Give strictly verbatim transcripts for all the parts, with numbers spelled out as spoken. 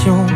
passion.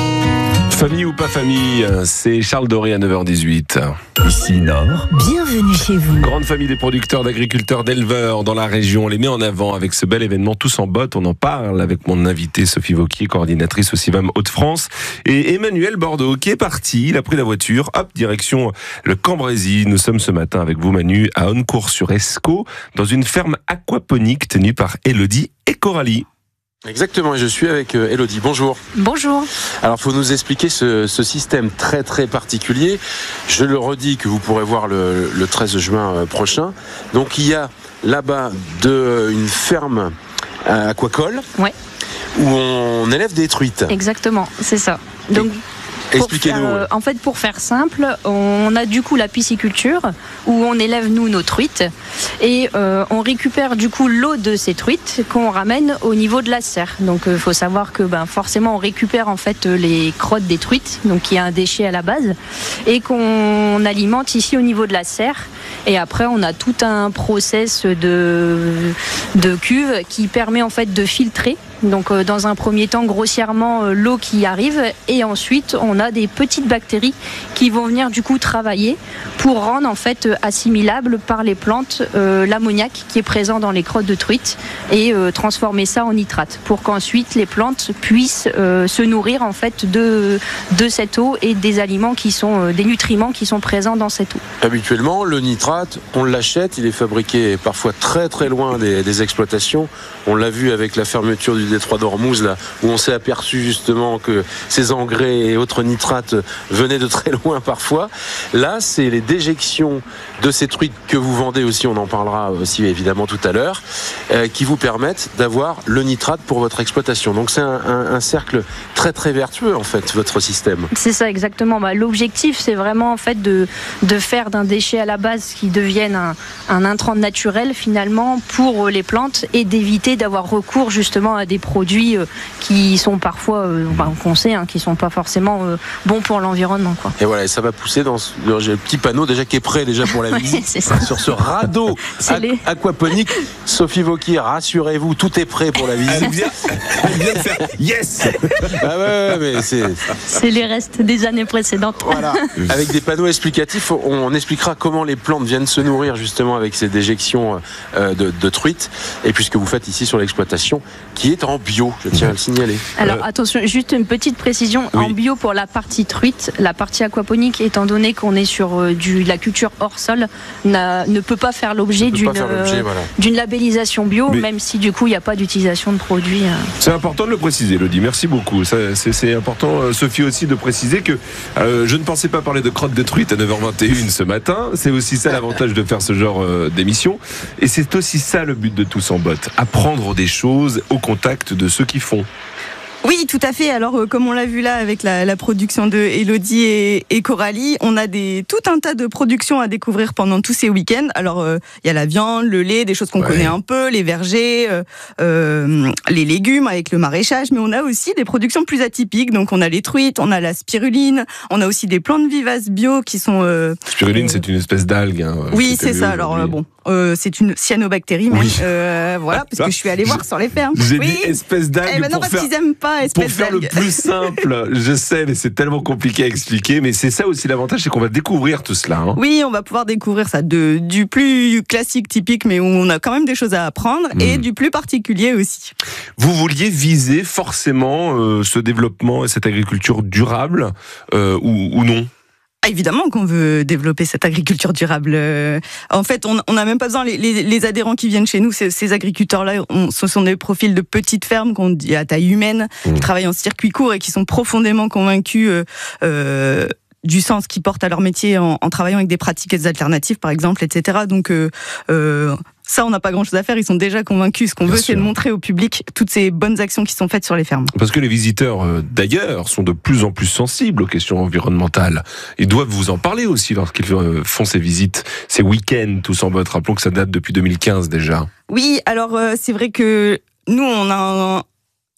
Famille ou pas famille, c'est Charles Doré à neuf heures dix-huit. Ici Nord. Bienvenue chez vous. Grande famille des producteurs, d'agriculteurs, d'éleveurs dans la région. On les met en avant avec ce bel événement Tous en bottes. On en parle avec mon invité Sophie Vauquier, coordinatrice au CIVAM Hauts-de-France. Et Emmanuel Bordeaux qui est parti. Il a pris la voiture. Hop, direction le Cambrésis. Nous sommes ce matin avec vous Manu à Honnecourt-sur-Escaut dans une ferme aquaponique tenue par Élodie et Coralie. Exactement, et je suis avec euh, Élodie. Bonjour. Bonjour. Alors, il faut nous expliquer ce, ce système très très particulier. Je le redis que vous pourrez voir le, le treize juin euh, prochain. Donc, il y a là-bas de, euh, une ferme euh, aquacole Ouais. où on élève des truites. Exactement, c'est ça. Donc, Expliquez-nous. Faire, euh, en fait, pour faire simple, on a du coup la pisciculture où on élève nous nos truites et euh, on récupère du coup l'eau de ces truites qu'on ramène au niveau de la serre. Donc, il euh, faut savoir que ben, forcément, on récupère en fait les crottes des truites, donc qui est un déchet à la base, et qu'on alimente ici au niveau de la serre. Et après, on a tout un process de, de cuve qui permet en fait de filtrer. Donc euh, dans un premier temps grossièrement euh, l'eau qui arrive et ensuite on a des petites bactéries qui vont venir du coup travailler pour rendre en fait euh, assimilable par les plantes euh, l'ammoniac qui est présent dans les crottes de truite et euh, transformer ça en nitrate pour qu'ensuite les plantes puissent euh, se nourrir en fait de, de cette eau et des aliments qui sont euh, des nutriments qui sont présents dans cette eau. Habituellement, le nitrate, on l'achète, il est fabriqué parfois très très loin des, des exploitations. On l'a vu avec la fermeture du détroit d'Ormuz, là, où on s'est aperçu justement que ces engrais et autres nitrates venaient de très loin parfois. Là, c'est les déjections de ces truites que vous vendez aussi, on en parlera aussi évidemment tout à l'heure, euh, qui vous permettent d'avoir le nitrate pour votre exploitation. Donc c'est un, un, un cercle très très vertueux en fait, votre système. C'est ça exactement. Bah, l'objectif, c'est vraiment en fait de, de faire d'un déchet à la base qui devienne un, un intrant naturel finalement pour les plantes et d'éviter d'avoir recours justement à des produits euh, qui sont parfois, euh, bah, qu'on sait, hein, qui sont pas forcément euh, bons pour l'environnement, quoi. Et voilà, et ça va pousser dans ce, le petit panneau déjà qui est prêt déjà pour la Ouais, visite. c'est ça. Sur ce radeau C'est a- les- aquaponique. Sophie Vauquier, rassurez-vous, tout est prêt pour la visite. Elle vient, elle vient de faire yes. Ah ouais, ouais, mais c'est C'est les restes des années précédentes. voilà. Avec des panneaux explicatifs, on, on expliquera comment les plantes viennent se nourrir justement avec ces déjections euh, de, de truites. Et puis ce que vous faites ici sur l'exploitation, qui est en bio, je tiens à le signaler. Alors Euh, attention, juste une petite précision, oui. en bio pour la partie truite, la partie aquaponique, étant donné qu'on est sur euh, du, la culture hors sol, n'a- ne peut pas faire l'objet Ne peut d'une pas faire l'objet, euh, voilà. d'une labellisation bio, Mais- même si du coup il n'y a pas d'utilisation de produits. euh. C'est important de le préciser, Elodie. Merci beaucoup. Ça, c'est, c'est important, euh, Sophie, aussi de préciser que euh, je ne pensais pas parler de crottes de truite à neuf heures vingt et une ce matin. C'est aussi ça l'avantage de faire ce genre euh, d'émission. Et c'est aussi ça le but de Tous en bottes. Apprendre des choses au contact de ceux qui font. Oui, tout à fait. Alors, euh, comme on l'a vu là avec la, la production de Élodie et, et Coralie, on a des, tout un tas de productions à découvrir pendant tous ces week-ends. Alors, il euh, y a la viande, le lait, des choses qu'on Ouais. connaît un peu, les vergers, euh, euh, les légumes avec le maraîchage, mais on a aussi des productions plus atypiques. Donc, on a les truites, on a la spiruline, on a aussi des plantes vivaces bio qui sont... Euh, Spiruline, euh, c'est une espèce d'algue. Hein, oui, qui était c'est ça. mieux Alors, euh, aujourd'hui. bon, euh, c'est une cyanobactérie, mais Oui. euh, voilà, parce que je suis allée voir sur les fermes. J'ai oui. dit espèce d'algue Eh ben non, pour parce faire... qu'ils aiment pas Pour espèce faire le d'algue. plus simple, je sais, mais c'est tellement compliqué à expliquer. Mais c'est ça aussi l'avantage, c'est qu'on va découvrir tout cela. Hein. Oui, on va pouvoir découvrir ça de, du plus classique, typique, mais où on a quand même des choses à apprendre, Mmh. et du plus particulier aussi. Vous vouliez viser forcément euh, ce développement et cette agriculture durable euh, ou, ou non? Ah, évidemment qu'on veut développer cette agriculture durable. Euh, En fait, on n'a même pas besoin, les, les, les adhérents qui viennent chez nous, ces, ces agriculteurs-là, on, ce sont des profils de petites fermes qu'on dit à taille humaine, Mmh. qui travaillent en circuit court et qui sont profondément convaincus euh, euh, du sens qu'ils portent à leur métier en, en travaillant avec des pratiques alternatives, par exemple, et cetera. Donc, euh, euh, ça, on n'a pas grand-chose à faire. Ils sont déjà convaincus. Ce qu'on Bien veut, c'est sûr. de montrer au public toutes ces bonnes actions qui sont faites sur les fermes. Parce que les visiteurs euh, d'ailleurs sont de plus en plus sensibles aux questions environnementales. Ils doivent vous en parler aussi lorsqu'ils euh, font ces visites, ces week-ends tous en bottes. Rappelons que ça date depuis deux mille quinze déjà. Oui, alors euh, c'est vrai que nous, on a un,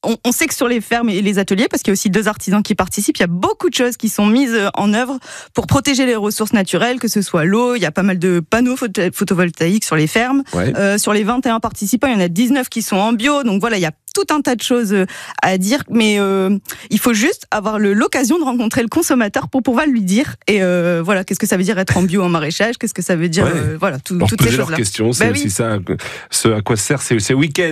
on, on sait que sur les fermes et les ateliers, parce qu'il y a aussi deux artisans qui participent, il y a beaucoup de choses qui sont mises en œuvre pour protéger les ressources naturelles, que ce soit l'eau. Il y a pas mal de panneaux photovoltaïques sur les fermes. Ouais. Euh, sur les vingt et un participants, il y en a dix-neuf qui sont en bio. Donc voilà, il y a tout un tas de choses à dire, mais euh, il faut juste avoir le, l'occasion de rencontrer le consommateur pour pouvoir lui dire. Et euh, voilà, qu'est-ce que ça veut dire être en bio en maraîchage, qu'est-ce que ça veut dire, ouais. euh, voilà, tout, toutes ces choses-là. Questions, c'est bah aussi oui. ça, ce à quoi sert ces, ces week-ends.